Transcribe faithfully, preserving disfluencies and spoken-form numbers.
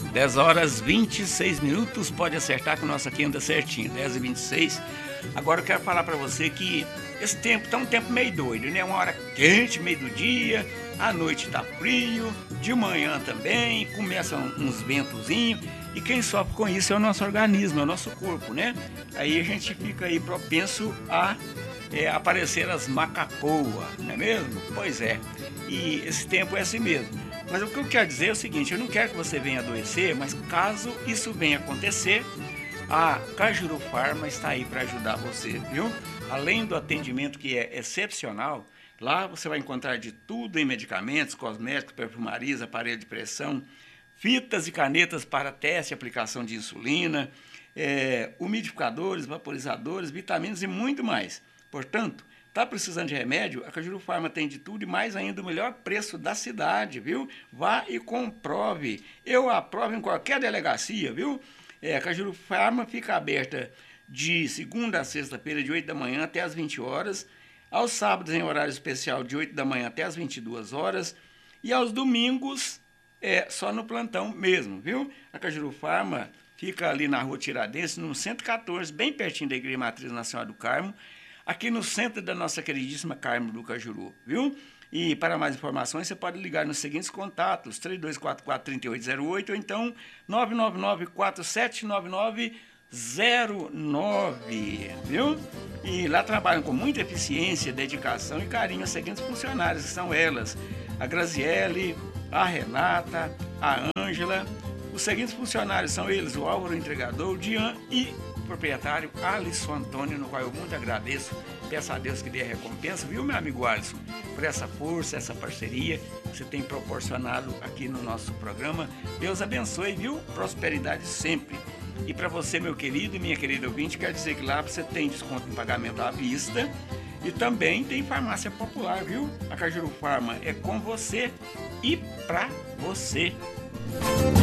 dez horas e vinte e seis minutos, pode acertar que o nosso aqui anda certinho, dez e vinte e seis. Agora eu quero falar para você que esse tempo tá um tempo meio doido, né? Uma hora quente, meio do dia, à noite tá frio, de manhã também, começam uns ventozinhos, e quem sofre com isso é o nosso organismo, é o nosso corpo, né? Aí a gente fica aí propenso a é, aparecer as macacoas, não é mesmo? Pois é, e esse tempo é assim mesmo. Mas o que eu quero dizer é o seguinte, eu não quero que você venha adoecer, mas caso isso venha acontecer, a Cajuru Farma está aí para ajudar você, viu? Além do atendimento que é excepcional, lá você vai encontrar de tudo em medicamentos, cosméticos, perfumarias, aparelho de pressão, fitas e canetas para teste e aplicação de insulina, é, umidificadores, vaporizadores, vitaminas e muito mais. Portanto, está precisando de remédio? A Cajuru Farma tem de tudo e mais ainda o melhor preço da cidade, viu? Vá e comprove. Eu aprovo em qualquer delegacia, viu? É, a Cajuru Farma fica aberta de segunda a sexta-feira, de oito da manhã até as vinte horas, aos sábados em horário especial de oito da manhã até as vinte e duas horas, e aos domingos é só no plantão mesmo, viu? A Cajuru Farma fica ali na rua Tiradentes, no cento e quatorze, bem pertinho da Igreja Matriz Nacional do Carmo, aqui no centro da nossa queridíssima Carmo do Cajuru, viu? E para mais informações, você pode ligar nos seguintes contatos, três dois quatro quatro, três oito zero oito ou então nove nove nove, quatro sete nove nove zero nove, viu? E lá trabalham com muita eficiência, dedicação e carinho as seguintes funcionárias, que são elas, a Graziele, a Renata, a Ângela. Os seguintes funcionários são eles, o Álvaro Entregador, o Dian e o proprietário Alisson Antônio, no qual eu muito agradeço. Peço a Deus que dê a recompensa, viu, meu amigo Alisson, por essa força, essa parceria que você tem proporcionado aqui no nosso programa. Deus abençoe, viu? Prosperidade sempre. E para você, meu querido e minha querida ouvinte, quer dizer que lá você tem desconto em pagamento à vista e também tem farmácia popular, viu? A Cajuru Farma é com você e para você.